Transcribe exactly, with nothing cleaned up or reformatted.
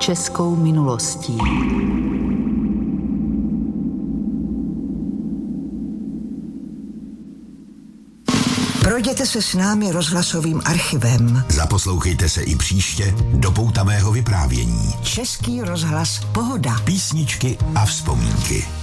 českou minulostí. Projděte se s námi rozhlasovým archivem. Zaposlouchejte se i příště do poutavého vyprávění. Český rozhlas Pohoda. Písničky a vzpomínky.